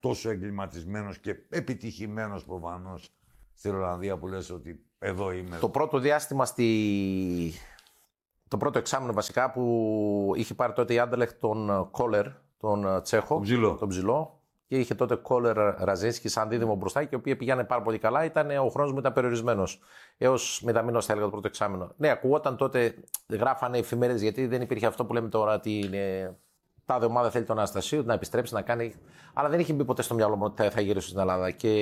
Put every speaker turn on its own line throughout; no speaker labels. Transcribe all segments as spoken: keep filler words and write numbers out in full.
τόσο εγκληματισμένος και επιτυχημένος προφανώς στην Ολλανδία που λες ότι εδώ είμαι.
Το πρώτο διάστημα στη... Το πρώτο εξάμηνο βασικά που είχε πάρει τότε η Άντερλεχτ τον Κόλερ, τον Τσέχο,
τον ψηλό.
τον ψηλό, και είχε τότε Κόλερ Ραζίνσκι σαν δίδυμο μπροστά και οι οποίοι πήγανε πάρα πολύ καλά. Ήταν, ο χρόνος μου ήταν περιορισμένος. Έως μηδαμινός θα έλεγα το πρώτο εξάμηνο. Ναι, ακουγόταν τότε, γράφανε εφημερίδες γιατί δεν υπήρχε αυτό που λέμε τώρα ότι είναι. Τάδε ομάδα θέλει τον Αναστασίου να επιστρέψει να κάνει. Αλλά δεν είχε μπει ποτέ στο μυαλό μου ότι θα γυρίσω στην Ελλάδα. Και,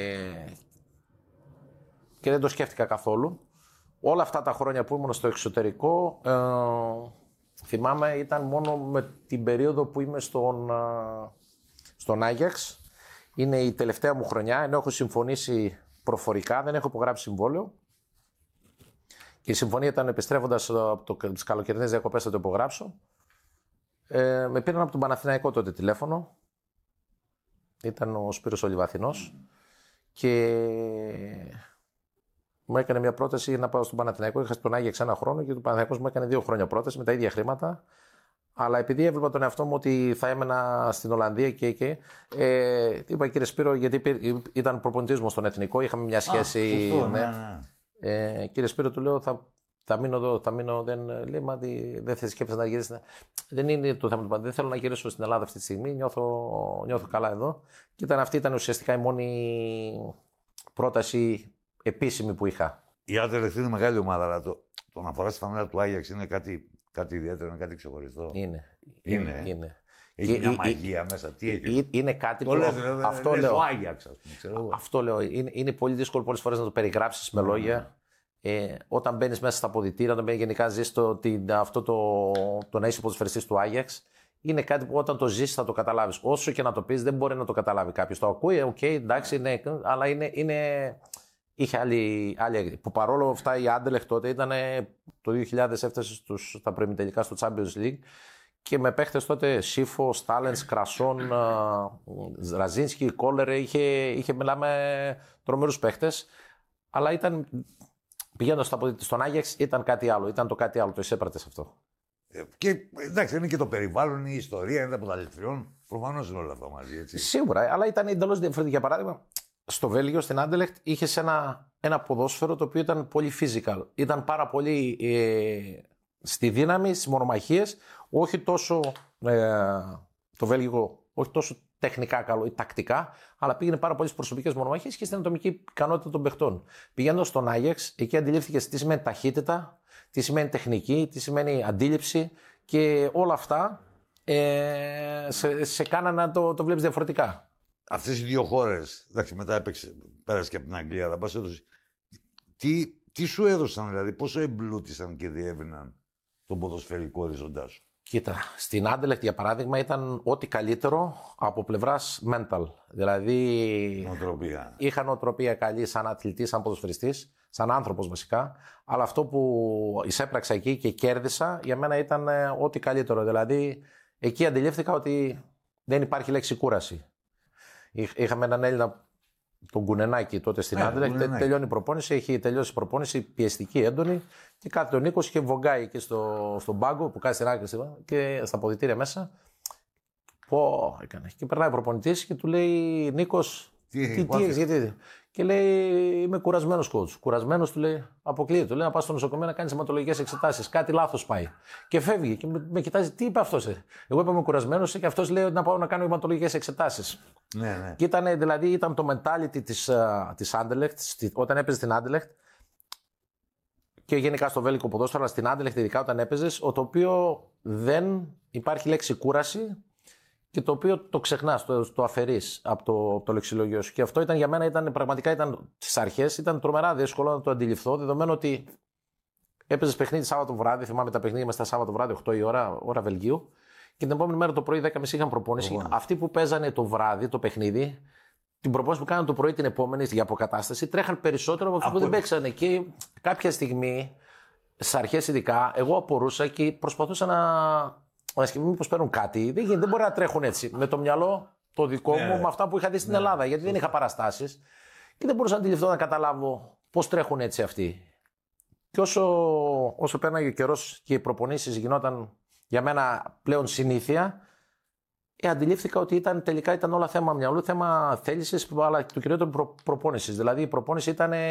και δεν το σκέφτηκα καθόλου. Όλα αυτά τα χρόνια που ήμουν στο εξωτερικό, ε, θυμάμαι ήταν μόνο με την περίοδο που είμαι στον, ε, στον Άγιαξ. Είναι η τελευταία μου χρονιά, ενώ έχω συμφωνήσει προφορικά, δεν έχω υπογράψει συμβόλαιο. Και η συμφωνία ήταν επιστρέφοντας από τις καλοκαιρινές διακοπές θα το υπογράψω. Ε, με πήραν από τον Παναθηναϊκό τότε τηλέφωνο. Ήταν ο Σπύρος Ολιβαθινός. Και μου έκανε μια πρόταση για να πάω στον Παναθηναϊκό. Είχα στον Άγιαξ ένα χρόνο και ο Παναθηναϊκός μου έκανε δύο χρόνια πρόταση με τα ίδια χρήματα. Αλλά επειδή έβλεπα τον εαυτό μου ότι θα έμενα στην Ολλανδία και. και ε, είπα κύριε Σπύρο, γιατί ήταν προπονητής μου στον Εθνικό, είχαμε μια σχέση.
Α,
ναι.
ναι, ναι.
Ε, κύριε Σπύρο, του λέω θα, θα μείνω εδώ, θα μείνω. Δεν, λέει, μα δεν θα σκέφτεσαι να γυρίσει. Δεν είναι το θέμα του πάντα. Δεν θέλω να γυρίσω στην Ελλάδα αυτή τη στιγμή. Νιώθω, νιώθω καλά εδώ. Και ήταν, αυτή ήταν ουσιαστικά η μόνη πρόταση επίσημη που είχα.
Η Άντερλεχτ είναι μεγάλη ομάδα, αλλά το, το να φοράς τη φανέλα του Άγιαξ είναι κάτι, κάτι ιδιαίτερο, είναι κάτι ξεχωριστό.
Είναι.
Είναι.
είναι.
Έχει
Και
μια
η-
μαγεία
η-
μέσα. Τι έχει.
η- Είναι κάτι
Το
που.
λες, δηλαδή,
αυτό
λες
λέω.
ο Άγιαξ, ας πούμε, ξέρω εγώ.
Αυτό λέω. Είναι, είναι πολύ δύσκολο πολλές φορές να το περιγράψεις με λόγια. Ε, όταν μπαίνεις μέσα στα αποδυτήρια, όταν μπαίνεις γενικά ζεις το, την, αυτό το, το να είσαι ποδοσφαιριστής του Άγιαξ, είναι κάτι που όταν το ζήσεις θα το καταλάβεις. Όσο και να το πεις, δεν μπορεί να το καταλάβει κάποιος. Το ακούει, οκ, okay, εντάξει, ναι, αλλά είναι, είναι, είχε άλλη, άλλη. Που παρόλο αυτά η Άντερλεχτ τότε ήταν το δύο χιλιάδες έφτασε στους, στα προημιτελικά στο Champions League και με παίχτες τότε Σίφο, Στάλενς, Κρασόν, Ραζίνσκι, Κόλερ, είχε, είχε μιλάμε τρομερούς παίχτες, αλλά ήταν. Πηγαίνοντας στον Άγιαξ ήταν κάτι άλλο, ήταν το κάτι άλλο, το εισέπρατες αυτό.
Ε, Και εντάξει, είναι και το περιβάλλον, η ιστορία, είναι τα αποταλεσματιών. Προφανώς είναι όλα αυτά μαζί, έτσι.
Σίγουρα, αλλά ήταν εντελώς διαφορετικό. Για παράδειγμα, στο Βέλγιο, στην Άντερλεχτ, είχε ένα, ένα ποδόσφαιρο το οποίο ήταν πολύ physical. Ήταν πάρα πολύ ε, στη δύναμη, στις μονομαχίες, όχι τόσο ε, το Βέλγιο, όχι τόσο τεχνικά καλό ή τακτικά, αλλά πήγαινε πάρα πολλές προσωπικές μονομαχίες και στην ατομική ικανότητα των παιχτών. Πηγαίνοντας στον Άγιαξ, εκεί αντιλήφθηκε τι σημαίνει ταχύτητα, τι σημαίνει τεχνική, τι σημαίνει αντίληψη και όλα αυτά ε, σε, σε κάνανε να το, το βλέπεις διαφορετικά.
Αυτές οι δύο χώρες, εντάξει, μετά έπαιξε, πέρασε και από την Αγγλία, αλλά πας έδωσε. Τι, τι σου έδωσαν, δηλαδή, πόσο εμπλούτησαν και διέβηναν τον ποδοσφαιρικό οριζοντά σου.
Κοίτα, στην Άντερλεχτ για παράδειγμα ήταν ό,τι καλύτερο από πλευράς mental. Δηλαδή
Νοοτροπία.
είχα νοοτροπία καλή σαν αθλητής, σαν ποδοσφαιριστής, σαν άνθρωπος βασικά. Αλλά αυτό που εισέπραξα εκεί και κέρδισα για μένα ήταν ε, ό,τι καλύτερο. Δηλαδή εκεί αντιλήφθηκα ότι δεν υπάρχει λέξη κούραση. Είχ- Είχαμε έναν Έλληνα, τον Κουνενάκη, τότε στην
Ναι,
Άντερλεχτ.
Κουνενάκη.
Τελειώνει η προπόνηση, έχει τελειώσει η προπόνηση πιεστική, έντονη. Και κάθεται ο Νίκος και βογκάει εκεί στο, στον πάγκο που κάνει στην άκρη και στα αποδυτήρια μέσα. Πω, έκανε. Και περνάει ο προπονητής και του λέει: Νίκος,
Τι
τι,
έχει,
τι έχεις, γιατί. Και λέει: Είμαι κουρασμένος, coach. Κουρασμένος, του λέει: Αποκλείεται. Του λέει: Να πας στο νοσοκομείο να κάνεις αιματολογικές εξετάσεις. Κάτι λάθος πάει. Και φεύγει. Και με, με κοιτάζει: Τι είπε αυτός. Ε? Εγώ είπα: Είμαι κουρασμένος και αυτός λέει: Να πάω να κάνω αιματολογικές εξετάσεις.
Ναι, ναι.
Και ήταν, δηλαδή, ήταν το mentality της, uh, της Άντερλεχτ, όταν έπαιζε στην Άντερλεχτ και γενικά στο βέλγικο ποδόσφαιρο, αλλά στην Άντερλεχτ ειδικά όταν έπαιζες, το οποίο δεν υπάρχει λέξη κούραση και το οποίο το ξεχνάς, το, το αφαιρείς από το, από το λεξιλόγιο σου. Και αυτό ήταν για μένα, ήταν, πραγματικά ήταν στις αρχές, ήταν τρομερά δύσκολο να το αντιληφθώ, δεδομένου ότι έπαιζες παιχνίδι Σάββατο βράδυ, θυμάμαι τα παιχνίδια μας τα Σάββατο βράδυ, οκτώ η ώρα, ώρα Βελγίου. Και την επόμενη μέρα το πρωί, δέκα και μισή είχαν προπόνηση.
Προπόνηση.
Αυτοί που παίζανε το βράδυ, το παιχνίδι, την προπόνηση που κάνανε το πρωί την επόμενη για αποκατάσταση, τρέχαν περισσότερο από αυτού που
Από-
δεν παίξανε. Και κάποια στιγμή, στι αρχέ ειδικά, εγώ απορούσα και προσπαθούσα να. να σκεφτώ μήπως παίρνουν κάτι. Δεν, γίνεται, δεν μπορεί να τρέχουν έτσι. Με το μυαλό το δικό
Ναι.
μου, με αυτά που είχα δει στην Ελλάδα. Γιατί δεν είχα παραστάσεις. Και δεν μπορούσα να αντιληφθώ να καταλάβω πώς τρέχουν έτσι αυτοί. Και όσο, όσο πέρναγε ο καιρός και οι προπονήσεις γινόταν για μένα πλέον συνήθεια, Ε, αντιλήφθηκα ότι ήταν, τελικά ήταν όλα θέμα μυαλού, θέμα θέλησης, αλλά το κυριότερο προ, προπόνησης. Δηλαδή η προπόνηση ήταν